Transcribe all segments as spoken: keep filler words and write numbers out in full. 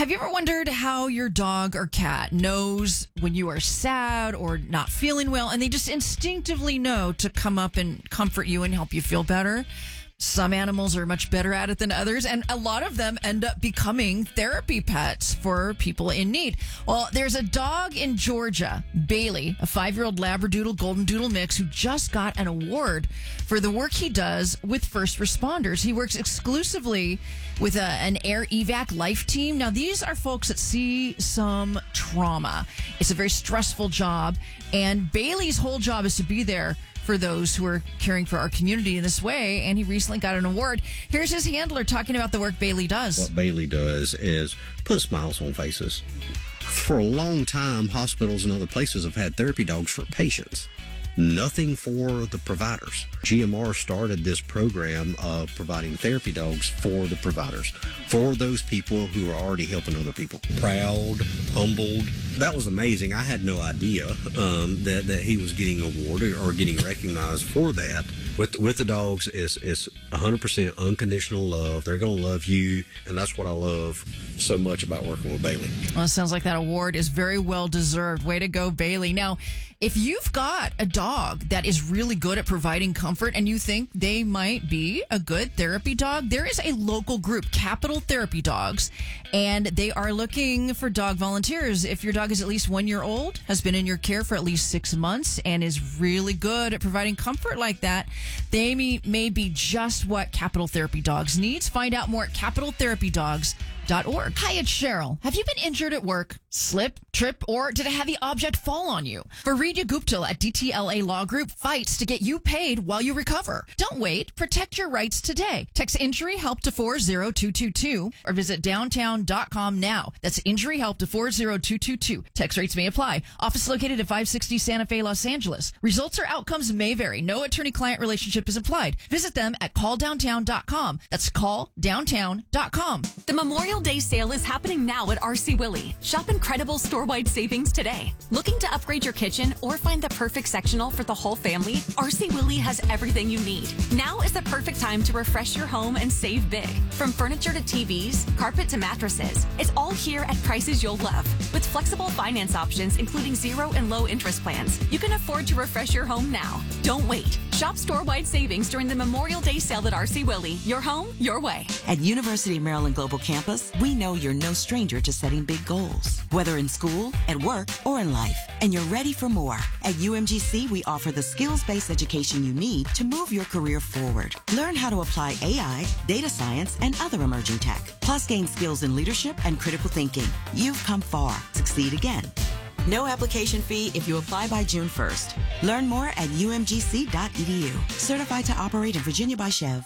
Have you ever wondered how your dog or cat knows when you are sad or not feeling well, and they just instinctively know to come up and comfort you and help you feel better? Some animals are much better at it than others, and a lot of them end up becoming therapy pets for people in need. Well, there's a dog in Georgia, Bailey, a five-year-old Labradoodle Golden Doodle mix who just got an award for the work he does with first responders. He works exclusively with a, an air evac life team. Now, these are folks that see some trauma. It's a very stressful job, and Bailey's whole job is to be there for those who are caring for our community in this way, and he recently got an award. Here's his handler talking about the work Bailey does. What Bailey does is put smiles on faces. For a long time, hospitals and other places have had therapy dogs for patients, nothing for the providers. G M R started this program of providing therapy dogs for the providers, for those people who are already helping other people. Proud, humbled. That was amazing. I had no idea um, that, that he was getting awarded or getting recognized for that. With with the dogs, it's, it's one hundred percent unconditional love. They're going to love you, and that's what I love so much about working with Bailey. Well, it sounds like that award is very well deserved. Way to go, Bailey. Now, if you've got a dog that is really good at providing comfort and you think they might be a good therapy dog, there is a local group, Capital Therapy Dogs, and they are looking for dog volunteers. If your dog is at least one year old, has been in your care for at least six months, and is really good at providing comfort like that, they may, may be just what Capital Therapy Dogs needs. Find out more at capital therapy dogs dot org. Hi, it's Cheryl. Have you been injured at work? Slip, trip, or did a heavy object fall on you? Faridya Guptal at D T L A Law Group fights to get you paid while you recover. Don't wait. Protect your rights today. Text Injury Help to four zero two two two or visit downtown dot com now. That's Injury Help to four zero two two two. Text rates may apply. Office located at five sixty Santa Fe, Los Angeles. Results or outcomes may vary. No attorney-client relationship is implied. Visit them at call downtown dot com. That's call downtown dot com. The Memorial Day sale is happening now at R C Willey. Shop incredible store-wide savings today. Looking to upgrade your kitchen or find the perfect sectional for the whole family? R C Willey has everything you need. Now is the perfect time to refresh your home and save big. From furniture to T Vs, carpet to mattresses, it's all here at prices you'll love. With flexible finance options, including zero and low interest plans, you can afford to refresh your home now. Don't wait. Shop store-wide savings during the Memorial Day sale at R C Willey. Your home, your way. At University of Maryland Global Campus, we know you're no stranger to setting big goals, whether in school, at work, or in life, and you're ready for more. At U M G C, we offer the skills-based education you need to move your career forward. Learn how to apply A I, data science, and other emerging tech, plus gain skills in leadership and critical thinking. You've come far. Succeed again. No application fee if you apply by June first. Learn more at U M G C dot E D U. Certified to operate in Virginia by Chev.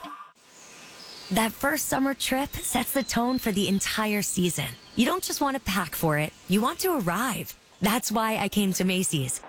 That first summer trip sets the tone for the entire season. You don't just want to pack for it, you want to arrive. That's why I came to Macy's.